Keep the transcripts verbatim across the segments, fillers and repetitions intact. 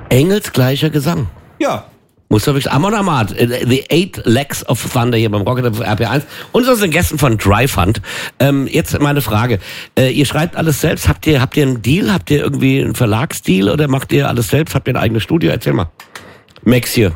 Engelsgleicher Gesang. Ja. Muss doch wirklich, Amon Amarth, The Eight Legs of Thunder hier beim Rocket R P eins. Und so sind Gästen von Dryfund. Ähm, jetzt meine Frage. Äh, ihr schreibt alles selbst. Habt ihr, habt ihr einen Deal? Habt ihr irgendwie einen Verlagsdeal oder macht ihr alles selbst? Habt ihr ein eigenes Studio? Erzähl mal. Max hier.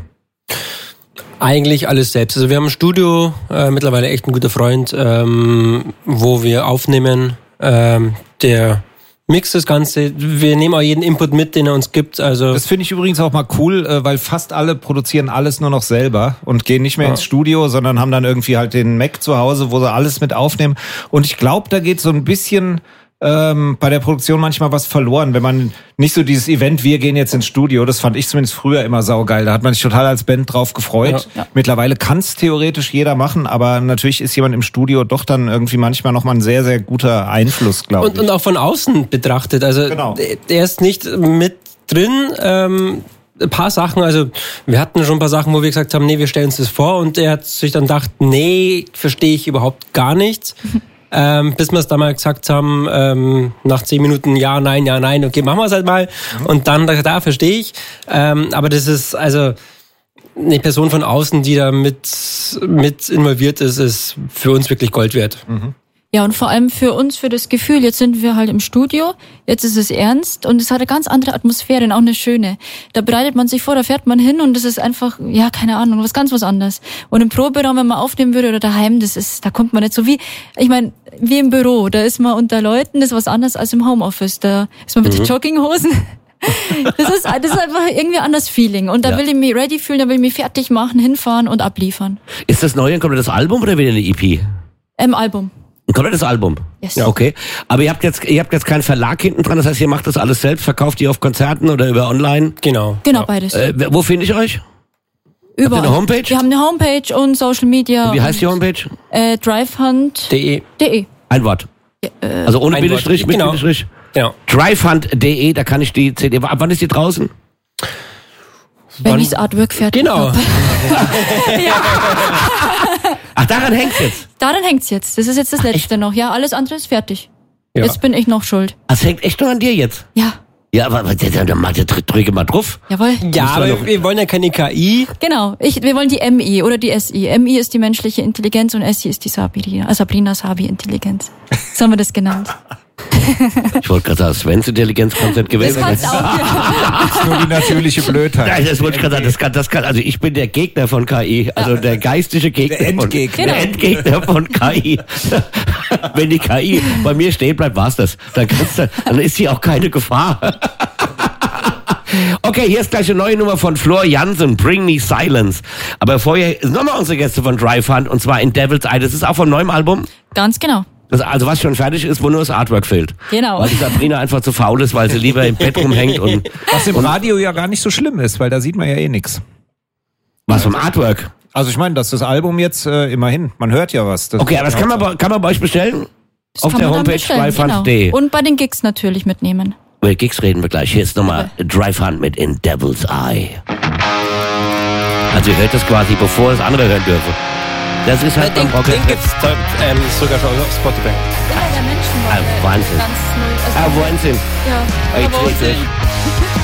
Eigentlich alles selbst. Also wir haben ein Studio, äh, mittlerweile echt ein guter Freund, ähm, wo wir aufnehmen. Ähm, der mixt das Ganze. Wir nehmen auch jeden Input mit, den er uns gibt. Also das finde ich übrigens auch mal cool, weil fast alle produzieren alles nur noch selber und gehen nicht mehr ja. ins Studio, sondern haben dann irgendwie halt den Mac zu Hause, wo sie alles mit aufnehmen. Und ich glaube, da geht so ein bisschen ähm, bei der Produktion manchmal was verloren, wenn man nicht so dieses Event, wir gehen jetzt ins Studio, das fand ich zumindest früher immer saugeil. Da hat man sich total als Band drauf gefreut. Ja. Ja. Mittlerweile kann es theoretisch jeder machen, aber natürlich ist jemand im Studio doch dann irgendwie manchmal nochmal ein sehr, sehr guter Einfluss, glaube ich. Und, und auch von außen betrachtet. Also genau. Der ist nicht mit drin. Ähm Ein paar Sachen, also wir hatten schon ein paar Sachen, wo wir gesagt haben, nee, wir stellen uns das vor, und er hat sich dann gedacht, nee, verstehe ich überhaupt gar nichts. Ähm, bis wir es dann mal gesagt haben, ähm, nach zehn Minuten, ja, nein, ja, nein, okay, machen wir es halt mal. Mhm. Und dann, da verstehe ich. Ähm, aber das ist, also eine Person von außen, die da mit, mit involviert ist, ist für uns wirklich Gold wert. Mhm. Ja, und vor allem für uns, für das Gefühl, jetzt sind wir halt im Studio, jetzt ist es ernst und es hat eine ganz andere Atmosphäre und auch eine schöne. Da bereitet man sich vor, da fährt man hin und das ist einfach, ja, keine Ahnung, was ganz was anderes. Und im Proberaum, wenn man aufnehmen würde oder daheim, das ist, da kommt man nicht so wie, ich meine, wie im Büro, da ist man unter Leuten, das ist was anderes als im Homeoffice, da ist man mit mhm. den Jogginghosen. Das ist, das ist einfach irgendwie ein anderes Feeling. Und da ja. will ich mich ready fühlen, da will ich mich fertig machen, hinfahren und abliefern. Ist das neu, kommt das Album oder wieder eine E P? Ähm, Album. Ein komplettes Album? Yes. Ja, okay. Aber ihr habt jetzt, ihr habt jetzt keinen Verlag hinten dran, das heißt, ihr macht das alles selbst, verkauft ihr auf Konzerten oder über online? Genau. Genau, ja. beides. Äh, wo finde ich euch? Überall. Habt ihr eine Homepage? Wir haben eine Homepage und Social Media. Und wie heißt die Homepage? Äh, Dryfund punkt de. Ein Wort. Ja, äh, also ohne Bindestrich, mit genau. Bindestrich. Genau. Dryfund punkt de, da kann ich die C D. Ab wann ist die draußen? Wenn ich das Artwork fertig Genau. habe. Ja. Ach, daran hängt's jetzt? Daran hängt's jetzt. Das ist jetzt das Ach, Letzte echt? noch. Ja, alles andere ist fertig. Ja. Jetzt bin ich noch schuld. Das hängt echt nur an dir jetzt? Ja. Ja, aber dann drücke mal drauf. Jawohl. Ja, aber wir wollen ja keine K I. Genau. Ich, wir wollen die M I oder die S I. M I ist die menschliche Intelligenz und S I ist die Sabrina, also Sabrina Sabi-Intelligenz. So haben wir das genannt. Ich wollte gerade sagen, Svens Intelligenzkonzept gewesen. Das kann's auch. Das ist nur die natürliche Blödheit. Ja, das wollte ich gerade sagen, das kann, das kann, also ich bin der Gegner von K I, also der geistige Gegner. Der Endgegner. Von, der Endgegner von K I. Wenn die K I bei mir stehen bleibt, war's das. Dann, kannst du, dann ist sie auch keine Gefahr. Okay, hier ist gleich eine neue Nummer von Floor Jansen, Bring Me Silence. Aber vorher ist nochmal unsere Gäste von Dryfund, und zwar in Devil's Eye. Das ist auch vom neuen Album? Ganz genau. Das, also was schon fertig ist, wo nur das Artwork fehlt. Genau. Weil die Sabrina einfach zu faul ist, weil sie lieber im Bett rumhängt. Und was im Radio ja gar nicht so schlimm ist, weil da sieht man ja eh nichts. Was vom Artwork? Also ich meine, dass das Album jetzt äh, immerhin, man hört ja was. Das okay, aber das kann man, bei, kann man bei euch bestellen? Das auf der Homepage dryfund punkt de. Genau. Und bei den Gigs natürlich mitnehmen. Über Gigs reden wir gleich. Hier ist nochmal Dryfund mit In Devil's Eye. Also ihr hört das quasi, bevor das andere hören dürfen. Das ist halt den, beim Rocket. Den gibt's ähm, sogar schon auf Spotify. Ja, der Menschen ah, Wahnsinn. Ganz null. Also ah, Wahnsinn. Ja, aber Wahnsinn.